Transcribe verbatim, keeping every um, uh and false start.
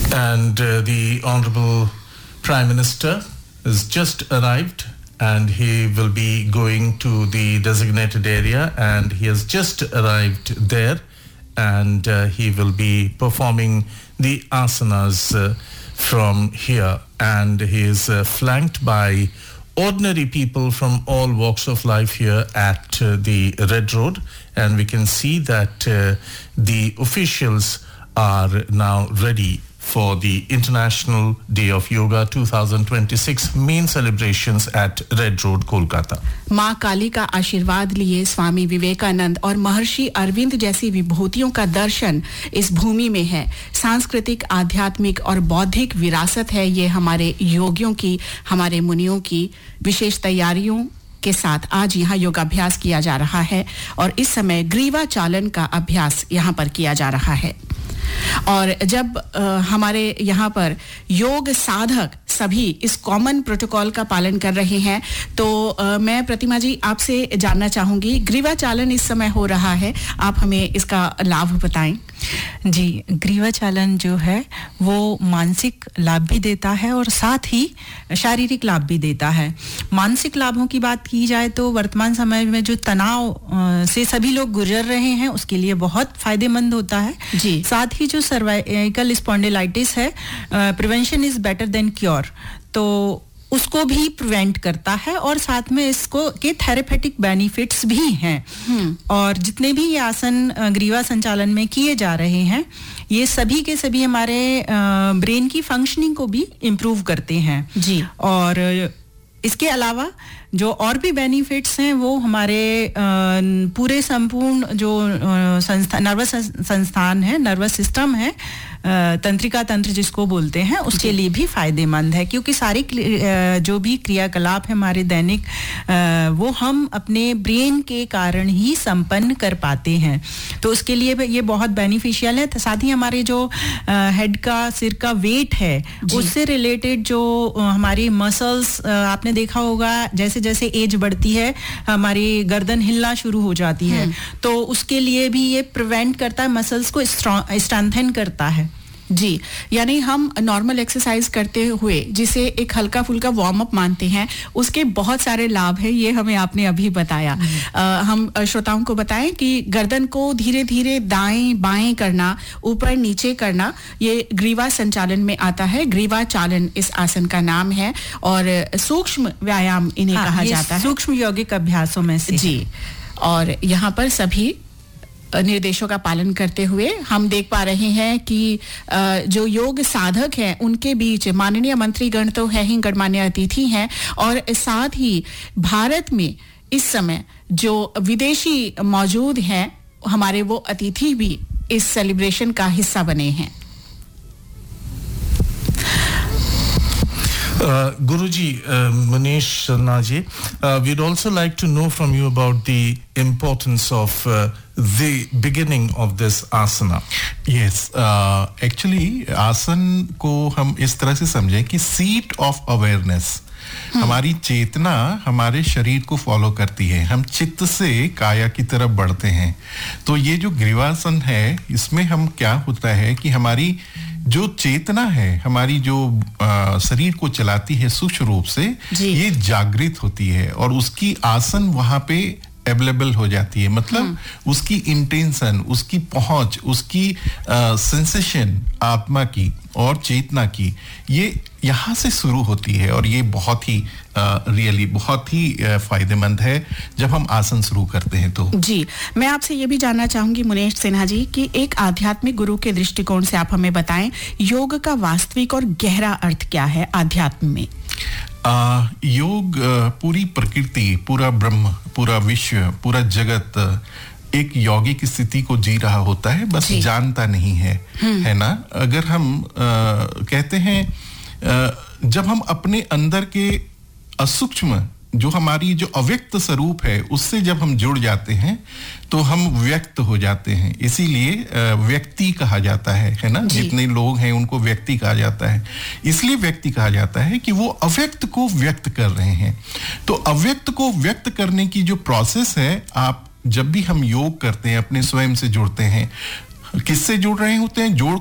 And uh, the Honorable Prime Minister has just arrived and he will be going to the designated area, and he has just arrived there, and uh, he will be performing the asanas uh, from here, and he is uh, flanked by ordinary people from all walks of life here at uh, the Red Road, and we can see that uh, the officials are now ready for the International Day of Yoga twenty twenty-six main celebrations at Red Road, Kolkata. माँ काली का आशीर्वाद लिए स्वामी विवेकानंद और महर्षि अरविंद जैसी विभूतियों का दर्शन इस भूमि में है। सांस्कृतिक, आध्यात्मिक और बौद्धिक विरासत है ये हमारे योगियों की, हमारे मुनियों की। विशेष तैयारियों के साथ आज यहाँ योगाभ्यास किया जा रहा है और इस समय ग्रीवा चालन का अभ्यास यहाँ पर किया जा रहा है। और जब आ, हमारे यहाँ पर योग साधक सभी इस कॉमन प्रोटोकॉल का पालन कर रहे हैं, तो आ, मैं प्रतिमा जी आपसे जानना चाहूंगी, ग्रीवा चालन इस समय हो रहा है, आप हमें इसका लाभ बताएं। जी, ग्रीवा चालन जो है वो मानसिक लाभ भी देता है और साथ ही शारीरिक लाभ भी देता है। मानसिक लाभों की बात की जाए तो वर्तमान समय में जो तनाव से सभी लोग गुजर रहे हैं उसके लिए बहुत फायदेमंद होता है जी। साथ ही जो सर्वाइकल स्पॉन्डिलाइटिस है, prevention is better than cure, तो उसको भी प्रिवेंट करता है और साथ में इसको के थेरेपेटिक बेनिफिट्स भी हैं। और जितने भी ये आसन ग्रीवा संचालन में किए जा रहे हैं ये सभी के सभी हमारे ब्रेन की फंक्शनिंग को भी इम्प्रूव करते हैं जी। और इसके अलावा जो और भी बेनिफिट्स हैं वो हमारे पूरे संपूर्ण जो संस्था नर्वस संस्थान है, नर्वस सिस्टम है, तंत्रिका तंत्र जिसको बोलते हैं, उसके लिए भी फायदेमंद है, क्योंकि सारी जो भी क्रियाकलाप है हमारे दैनिक वो हम अपने ब्रेन के कारण ही संपन्न कर पाते हैं, तो उसके लिए ये बहुत बेनिफिशियल है। साथ ही हमारे जो हेड का, सिर का वेट है उससे रिलेटेड जो हमारी मसल्स, आपने देखा होगा जैसे जैसे एज बढ़ती है हमारी गर्दन हिलना शुरू हो जाती है, तो उसके लिए भी ये प्रिवेंट करता है, मसल्स को स्ट्रेंथन करता है जी। यानी हम नॉर्मल एक्सरसाइज करते हुए जिसे एक हल्का फुल्का वार्म अप मानते हैं उसके बहुत सारे लाभ हैं, ये हमें आपने अभी बताया। आ, हम श्रोताओं को बताएं कि गर्दन को धीरे धीरे दाएं बाएं करना, ऊपर नीचे करना, ये ग्रीवा संचालन में आता है। ग्रीवा चालन इस आसन का नाम है और सूक्ष्म व्यायाम इन्हें हाँ, कहा जाता है, सूक्ष्म यौगिक अभ्यासों में से जी। और यहाँ पर सभी निर्देशों का पालन करते हुए हम देख पा रहे हैं कि जो योग साधक हैं उनके बीच माननीय मंत्रीगण तो है ही, गणमान्य अतिथि हैं, और साथ ही भारत में इस समय जो विदेशी मौजूद हैं हमारे वो अतिथि भी इस सेलिब्रेशन का हिस्सा बने हैं। Uh, Guruji, uh, Manish Naji, uh, we'd also like to know from you about the importance of uh, the beginning of this asana. Yes, uh, actually आसन को हम इस तरह से समझें कि seat of awareness, हमारी चेतना हमारे शरीर को फॉलो करती है, हम चित्त से काया की तरफ बढ़ते हैं। तो ये जो ग्रीवासन है इसमें हम क्या होता है कि हमारी जो चेतना है, हमारी जो आ, शरीर को चलाती है सूक्ष्म रूप से, ये जागृत होती है और उसकी आसन वहां पे अवेलेबल हो जाती है। मतलब उसकी इंटेंशन, उसकी पहुंच, उसकी सेंसेशन आत्मा की और चेतना की, ये यहाँ से शुरू होती है और ये बहुत ही रियली बहुत ही फायदेमंद है जब हम आसन शुरू करते हैं। तो जी, मैं आपसे ये भी जानना चाहूंगी मुनेश सिन्हा जी कि एक आध्यात्मिक गुरु के दृष्टिकोण से आप हमें बताएं योग का वास्तविक और गहरा अर्थ क्या है आध्यात्म में। आ, योग पूरी प्रकृति, पूरा ब्रह्म, पूरा विश्व, पूरा जगत एक योगी की स्थिति को जी रहा होता है, बस जानता नहीं है, है ना। अगर हम आ, कहते हैं आ, जब हम अपने अंदर के असूक्ष्म जो हमारी जो अव्यक्त स्वरूप है उससे जब हम जुड़ जाते हैं तो हम व्यक्त हो जाते हैं, इसीलिए व्यक्ति कहा जाता है, है ना। जितने लोग हैं उनको व्यक्ति कहा जाता है, इसलिए व्यक्ति कहा जाता है कि वो अव्यक्त को व्यक्त कर रहे हैं। तो अव्यक्त को व्यक्त करने की जो प्रोसेस है, आप जब भी हम योग करते हैं अपने स्वयं से जुड़ते हैं, किससे जुड़ रहे होते हैं, जोड़